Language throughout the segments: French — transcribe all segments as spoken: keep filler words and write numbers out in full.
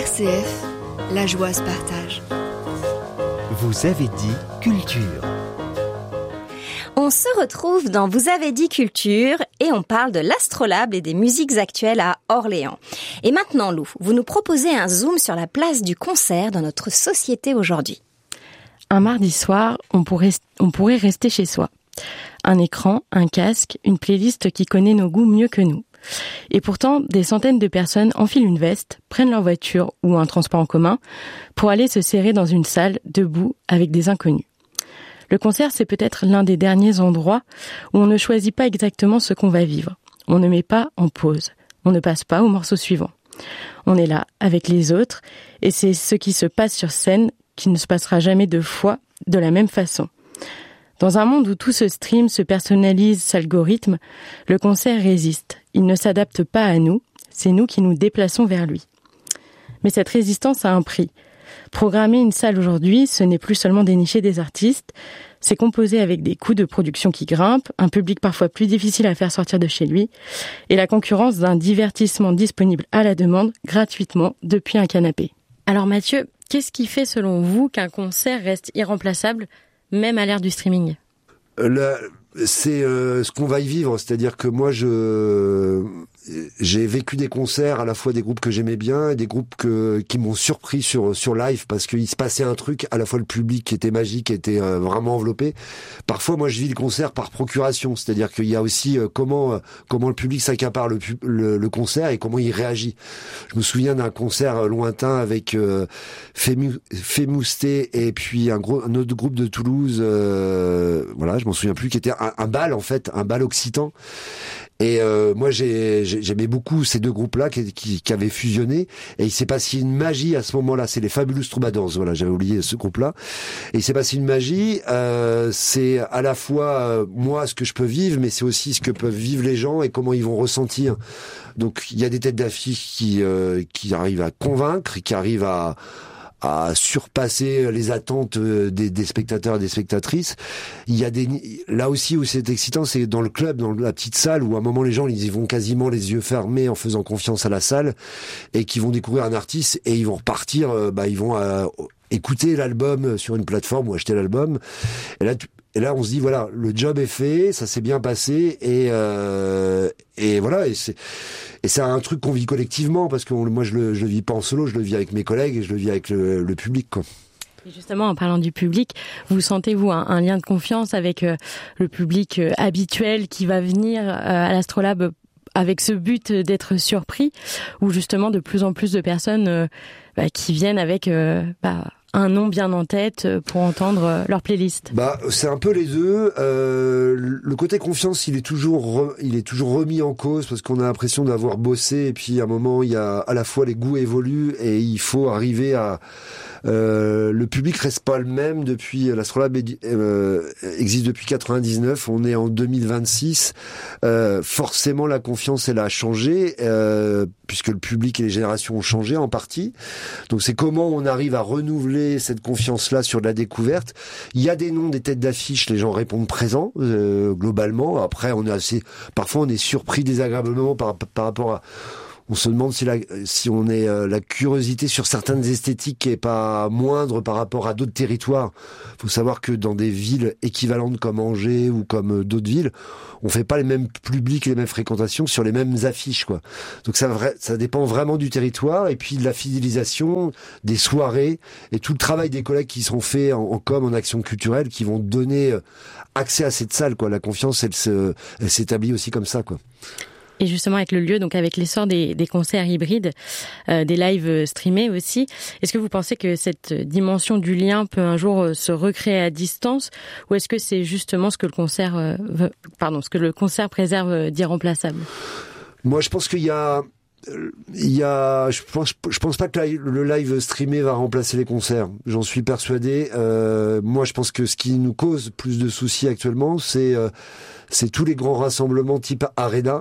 R C F, la joie se partage. Vous avez dit culture. On se retrouve dans Vous avez dit culture et on parle de l'Astrolabe et des musiques actuelles à Orléans. Et maintenant, Lou, vous nous proposez un zoom sur la place du concert dans notre société aujourd'hui. Un mardi soir, on pourrait, on pourrait rester chez soi. Un écran, un casque, une playlist qui connaît nos goûts mieux que nous. Et pourtant, des centaines de personnes enfilent une veste, prennent leur voiture ou un transport en commun pour aller se serrer dans une salle, debout, avec des inconnus. Le concert, c'est peut-être l'un des derniers endroits où on ne choisit pas exactement ce qu'on va vivre. On ne met pas en pause. On ne passe pas au morceau suivant. On est là, avec les autres, et c'est ce qui se passe sur scène qui ne se passera jamais deux fois de la même façon. Dans un monde où tout se stream, se personnalise, s'algorithme, le concert résiste. Il ne s'adapte pas à nous, c'est nous qui nous déplaçons vers lui. Mais cette résistance a un prix. Programmer une salle aujourd'hui, ce n'est plus seulement dénicher des artistes, c'est composer avec des coûts de production qui grimpent, un public parfois plus difficile à faire sortir de chez lui, et la concurrence d'un divertissement disponible à la demande, gratuitement, depuis un canapé. Alors Mathieu, qu'est-ce qui fait selon vous qu'un concert reste irremplaçable, même à l'ère du streaming ? Là, c'est euh, ce qu'on va y vivre, c'est-à-dire que moi, je j'ai vécu des concerts, à la fois des groupes que j'aimais bien et des groupes que qui m'ont surpris sur sur live parce qu'il se passait un truc, à la fois le public qui était magique, qui était euh, vraiment enveloppé. Parfois, moi, je vis le concert par procuration, c'est-à-dire qu'il y a aussi euh, comment euh, comment le public s'accapare le, le le concert et comment il réagit. Je me souviens d'un concert lointain avec euh, Fémousté et puis un gros un autre groupe de Toulouse, euh, voilà, je m'en souviens plus, qui était un, un bal en fait, un bal occitan. Et euh, moi j'ai, j'aimais beaucoup ces deux groupes-là qui, qui, qui avaient fusionné, et il s'est passé une magie à ce moment-là. C'est les Fabulous Troubadours, voilà, j'avais oublié ce groupe-là. Et il s'est passé une magie. Euh, c'est à la fois euh, moi ce que je peux vivre, mais c'est aussi ce que peuvent vivre les gens et comment ils vont ressentir. Donc il y a des têtes d'affiche qui euh, qui arrivent à convaincre, qui arrivent à à surpasser les attentes des, des spectateurs et des spectatrices. Il y a des, là aussi où c'est excitant, c'est dans le club, dans la petite salle où à un moment les gens ils y vont quasiment les yeux fermés en faisant confiance à la salle et qui vont découvrir un artiste et ils vont repartir, bah ils vont euh, écouter l'album sur une plateforme ou acheter l'album. Et là tu, Et là, on se dit, voilà, le job est fait, ça s'est bien passé, et euh, et voilà, et c'est et c'est un truc qu'on vit collectivement, parce que on, moi, je le, je le vis pas en solo, je le vis avec mes collègues, et je le vis avec le, le public, quoi. Et justement, en parlant du public, vous sentez-vous un, un lien de confiance avec euh, le public euh, habituel qui va venir euh, à l'Astrolabe avec ce but d'être surpris, ou justement de plus en plus de personnes euh, bah, qui viennent avec... Euh, bah, un nom bien en tête pour entendre leur playlist? Bah, c'est un peu les deux. Euh, le côté confiance, il est toujours, re, il est toujours remis en cause parce qu'on a l'impression d'avoir bossé et puis à un moment, il y a à la fois les goûts évoluent et il faut arriver à. Euh, le public reste pas le même depuis l'Astrolabe euh, existe depuis quatre-vingt-dix-neuf. On est en deux mille vingt-six. Euh, forcément, la confiance elle a changé euh, puisque le public et les générations ont changé en partie. Donc c'est comment on arrive à renouveler cette confiance-là sur de la découverte. Il y a des noms, des têtes d'affiche, les gens répondent présents euh, globalement. Après, on est assez, parfois on est surpris désagréablement par par rapport à. On se demande si, la, si on est euh, la curiosité sur certaines esthétiques est pas moindre par rapport à d'autres territoires. Faut savoir que dans des villes équivalentes comme Angers ou comme euh, d'autres villes, on fait pas les mêmes publics, les mêmes fréquentations sur les mêmes affiches, quoi. Donc ça, ça dépend vraiment du territoire et puis de la fidélisation, des soirées et tout le travail des collègues qui sont faits en, en com, en action culturelle, qui vont donner accès à cette salle, quoi. La confiance, elle se, elle s'établit aussi comme ça, quoi. Et justement avec le lieu, donc avec l'essor des, des concerts hybrides, euh, des lives streamés aussi, est-ce que vous pensez que cette dimension du lien peut un jour se recréer à distance, ou est-ce que c'est justement ce que le concert, euh, veut, pardon, ce que le concert préserve d'irremplaçable ? Moi, je pense qu'il y a, il y a, je pense, je pense pas que le live streamé va remplacer les concerts. J'en suis persuadé. Euh, moi, je pense que ce qui nous cause plus de soucis actuellement, c'est euh, c'est tous les grands rassemblements type Arena,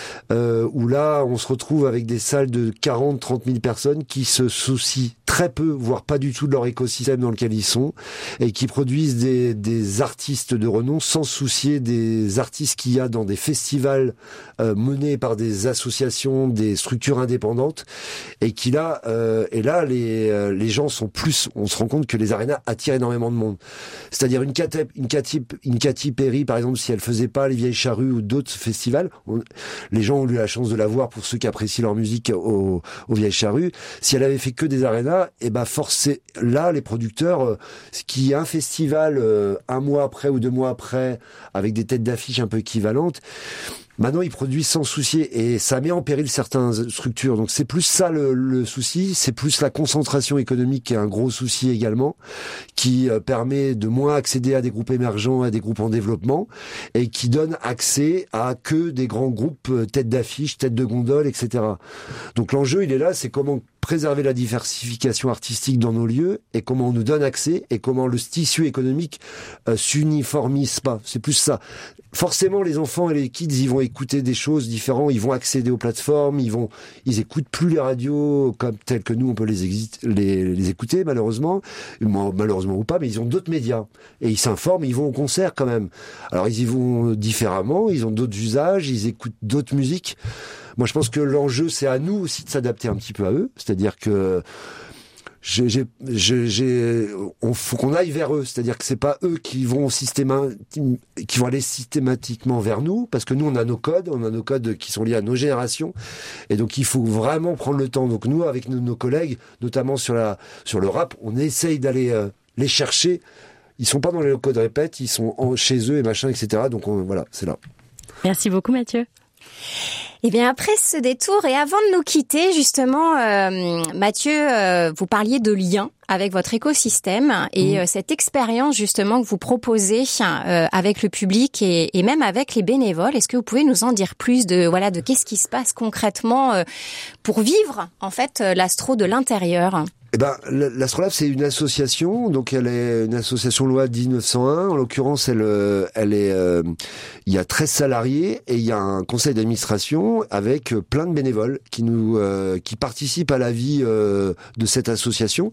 euh, où là, on se retrouve avec des salles de quarante, trente mille personnes qui se soucient très peu, voire pas du tout de leur écosystème dans lequel ils sont, et qui produisent des, des artistes de renom sans se soucier des artistes qu'il y a dans des festivals euh, menés par des associations, des structures indépendantes, et qui là, euh, et là, les, euh, les gens sont plus, on se rend compte que les arénas attirent énormément de monde. C'est-à-dire une Katy, une Katy, une Katy Perry, par exemple, si elle faisait pas les Vieilles Charrues ou d'autres festivals, on, les gens ont eu la chance de la voir pour ceux qui apprécient leur musique aux, aux Vieilles Charrues. Si elle avait fait que des arénas, et ben forcément là, les producteurs, euh, qui un festival euh, un mois après ou deux mois après, avec des têtes d'affiche un peu équivalentes, maintenant, ils produisent sans soucier et ça met en péril certaines structures. Donc, c'est plus ça le, le souci, c'est plus la concentration économique qui est un gros souci également, qui euh, permet de moins accéder à des groupes émergents, à des groupes en développement, et qui donne accès à que des grands groupes euh, têtes d'affiche, têtes de gondole, et cetera. Donc, l'enjeu, il est là, c'est comment préserver la diversification artistique dans nos lieux et comment on nous donne accès et comment le tissu économique euh, s'uniformise pas. C'est plus ça. Forcément, les enfants et les kids, ils vont écouter des choses différentes, ils vont accéder aux plateformes, ils vont, ils écoutent plus les radios comme telles que nous on peut les, exi- les, les écouter malheureusement, malheureusement ou pas, mais ils ont d'autres médias et ils s'informent, ils vont au concert quand même. Alors ils y vont différemment, ils ont d'autres usages, ils écoutent d'autres musiques. Moi, je pense que l'enjeu, c'est à nous aussi de s'adapter un petit peu à eux, c'est-à-dire que J'ai, j'ai, j'ai, j'ai, on faut qu'on aille vers eux, c'est-à-dire que c'est pas eux qui vont systéma, qui vont aller systématiquement vers nous, parce que nous on a nos codes, on a nos codes qui sont liés à nos générations, et donc il faut vraiment prendre le temps. Donc nous, avec nos, nos collègues, notamment sur la, sur le rap, on essaye d'aller euh, les chercher. Ils sont pas dans les locaux de répète, ils sont en, chez eux et machin, et cetera. Donc on, voilà, c'est là. Merci beaucoup, Mathieu. Eh bien, après ce détour et avant de nous quitter, justement, euh, Mathieu, euh, vous parliez de lien avec votre écosystème et mmh. euh, cette expérience justement que vous proposez euh, avec le public et, et même avec les bénévoles. Est-ce que vous pouvez nous en dire plus de voilà de qu'est-ce qui se passe concrètement euh, pour vivre en fait euh, l'astro de l'intérieur? Eh ben, l'Astrolabe, c'est une association, donc elle est une association loi dix-neuf cent un. En l'occurrence, elle, elle est, euh, il y a treize salariés et il y a un conseil d'administration avec plein de bénévoles qui nous, euh, qui participent à la vie euh, de cette association.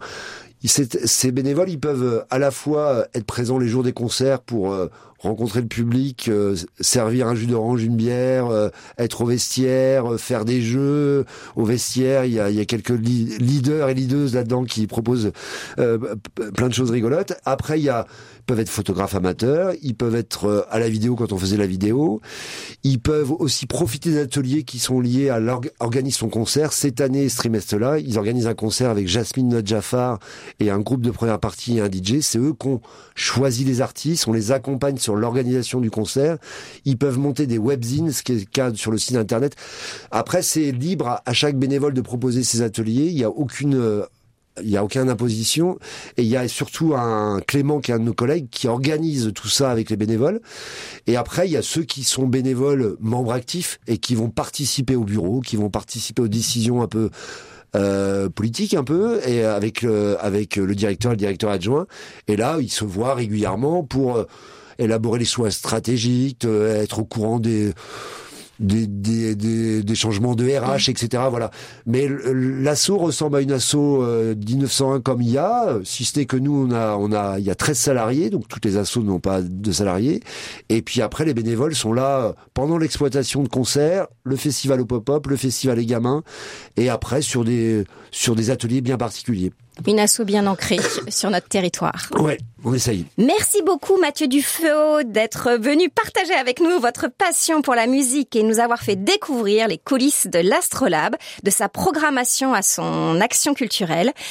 Ces bénévoles, ils peuvent à la fois être présents les jours des concerts pour euh, rencontrer le public, euh, servir un jus d'orange, une bière, euh, être au vestiaire, euh, faire des jeux au vestiaire. Il y a, il y a quelques li- leaders et leaders là-dedans qui proposent euh, plein de choses rigolotes. Après, il y a ils peuvent être photographes amateurs, ils peuvent être euh, à la vidéo quand on faisait la vidéo. Ils peuvent aussi profiter d'ateliers qui sont liés à l'organisme son concert. Cette année, ce trimestre-là, ils organisent un concert avec Jasmine Nodjafar et un groupe de première partie et un D J. C'est eux qui ont choisi les artistes, on les accompagne sur l'organisation du concert. Ils peuvent monter des webzines, ce qui est le cas sur le site internet. Après, c'est libre à, à chaque bénévole de proposer ses ateliers. Il n'y a aucune... Euh, il y a aucune imposition et il y a surtout un Clément qui est un de nos collègues qui organise tout ça avec les bénévoles. Et après, il y a ceux qui sont bénévoles membres actifs et qui vont participer au bureau, qui vont participer aux décisions un peu Euh, politique un peu et avec le, avec le directeur et le directeur adjoint et là ils se voient régulièrement pour euh, élaborer les choix stratégiques, euh, être au courant des Des, des, des, des changements de R H, et cetera. Voilà. Mais l'asso ressemble à une asso euh, dix-neuf cent un comme il y a, si ce n'est que nous, on a, on a, il y a treize salariés, donc toutes les assos n'ont pas de salariés. Et puis après, les bénévoles sont là pendant l'exploitation de concerts, le festival au pop-up, le festival Les Gamins, et après sur des, sur des ateliers bien particuliers. Une asso bien ancrée sur notre territoire. Ouais, on essaye. Merci beaucoup Mathieu Dufeu d'être venu partager avec nous votre passion pour la musique et nous avoir fait découvrir les coulisses de l'Astrolabe, de sa programmation à son action culturelle.